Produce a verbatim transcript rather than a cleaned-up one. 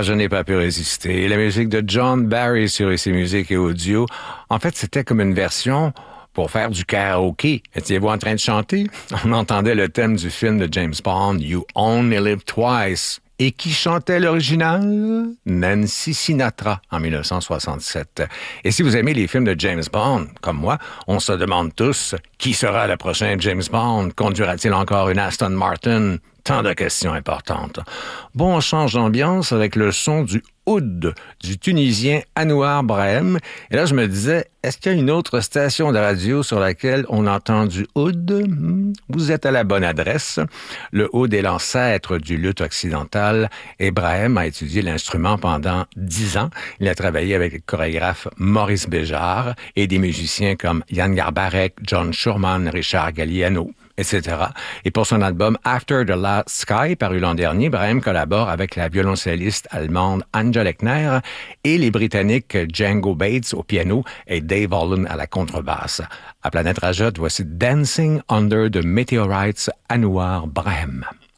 Ah, je n'ai pas pu résister. La musique de John Barry sur Ici Musique et Audio, en fait, c'était comme une version pour faire du karaoké. Étiez-vous en train de chanter? On entendait le thème du film de James Bond, You Only Live Twice. Et qui chantait l'original? Nancy Sinatra, en dix-neuf cent soixante-sept. Et si vous aimez les films de James Bond, comme moi, on se demande tous, qui sera le prochain James Bond? Conduira-t-il encore une Aston Martin? Tant de questions importantes. Bon, on change d'ambiance avec le son du oud du Tunisien Anouar Brahim. Et là, je me disais, est-ce qu'il y a une autre station de radio sur laquelle on entend du oud? Vous êtes à la bonne adresse. Le oud est l'ancêtre du luth occidental et Brahim a étudié l'instrument pendant dix ans. Il a travaillé avec le chorégraphe Maurice Béjart et des musiciens comme Yann Garbarek, John Schurman, Richard Galliano, et cetera. Et pour son album After the Last Sky, paru l'an dernier, Brahim collabore avec la violoncelliste allemande Angela Eckner et les Britanniques Django Bates au piano et Dave Holland à la contrebasse. À Planète Rajot, voici Dancing Under the Meteorites, Anouar Brahim.